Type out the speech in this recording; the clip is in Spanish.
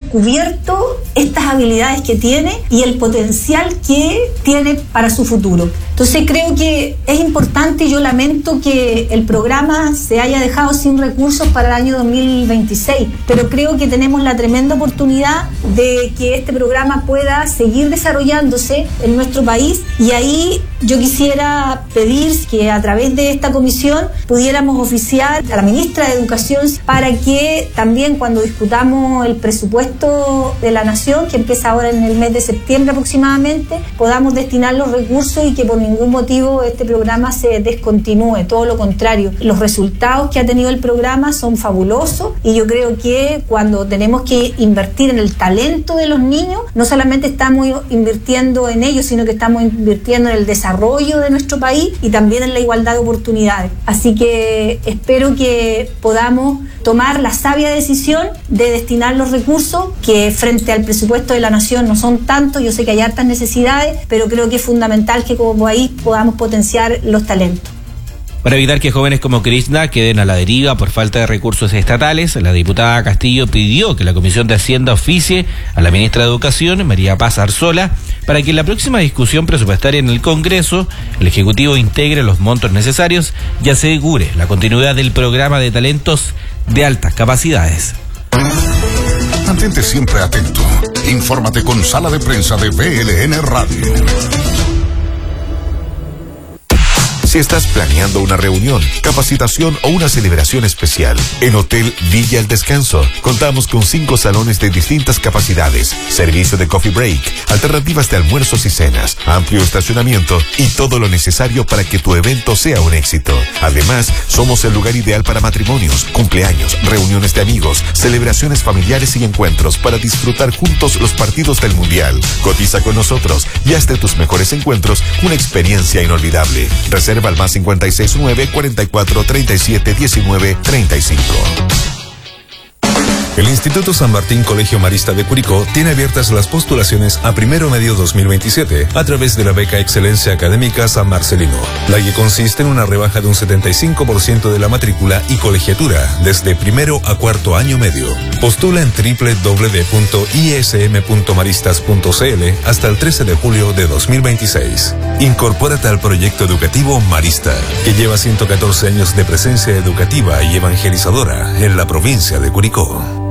descubierto estas habilidades que tiene y el potencial que tiene para su futuro. Entonces creo que es importante y yo lamento que el programa se haya dejado sin recursos para el año 2026, pero creo que tenemos la tremenda oportunidad de que este programa pueda seguir desarrollándose en nuestro país, y ahí yo quisiera pedir que a través de esta comisión pudiéramos oficiar a la ministra de Educación para que también cuando discutamos el presupuesto de la Nación, que empieza ahora en el mes de septiembre aproximadamente, podamos destinar los recursos y que por ningún motivo este programa se descontinúe, todo lo contrario. Los resultados que ha tenido el programa son fabulosos y yo creo que cuando tenemos que invertir en el talento de los niños, no solamente estamos invirtiendo en ellos, sino que estamos invirtiendo en el desarrollo de nuestro país y también en la igualdad de oportunidades. Así que espero que podamos tomar la sabia decisión de destinar los recursos que frente al presupuesto de la Nación no son tantos. Yo sé que hay hartas necesidades, pero creo que es fundamental que como país podamos potenciar los talentos. Para evitar que jóvenes como Krishna queden a la deriva por falta de recursos estatales, la diputada Castillo pidió que la Comisión de Hacienda oficie a la ministra de Educación, María Paz Arzola, para que en la próxima discusión presupuestaria en el Congreso, el Ejecutivo integre los montos necesarios y asegure la continuidad del programa de talentos de altas capacidades. Mantente siempre atento. Infórmate con Sala de Prensa de BLN Radio. Si estás planeando una reunión, capacitación o una celebración especial, en Hotel Villa El Descanso contamos con 5 salones de distintas capacidades, servicio de coffee break, alternativas de almuerzos y cenas, amplio estacionamiento y todo lo necesario para que tu evento sea un éxito. Además, somos el lugar ideal para matrimonios, cumpleaños, reuniones de amigos, celebraciones familiares y encuentros para disfrutar juntos los partidos del Mundial. Cotiza con nosotros y haz de tus mejores encuentros una experiencia inolvidable. Reserva al más 569 44 37 19 35. El Instituto San Martín Colegio Marista de Curicó tiene abiertas las postulaciones a primero medio 2027 a través de la beca Excelencia Académica San Marcelino, la que consiste en una rebaja de un 75% de la matrícula y colegiatura desde primero a cuarto año medio. Postula en www.ism.maristas.cl hasta el 13 de julio de 2026. Incorpórate al proyecto educativo Marista, que lleva 114 años de presencia educativa y evangelizadora en la provincia de Curicó.